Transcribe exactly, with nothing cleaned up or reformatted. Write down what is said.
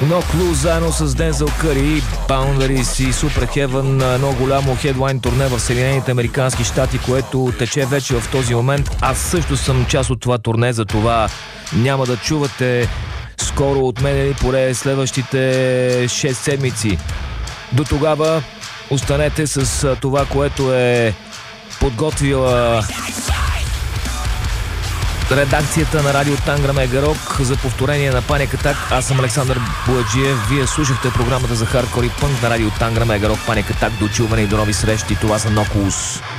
No Clue заедно с Дензел Къри, Boundaries и Super Heaven, едно голямо хедлайн турне в Съединените американски щати, което тече вече в този момент. Аз също съм част от това турне, за това няма да чувате скоро от мен и поне следващите шест седмици. До тогава останете с това, което е подготвила редакцията на Радио Тангра Мега Рок за повторение на Panic Attack. Аз съм Александър Бояджиев. Вие слушахте програмата за хардкор и пънк на Радио Тангра Мега Рок. Panic Attack. До чуване и до нови срещи. Това са No Clues.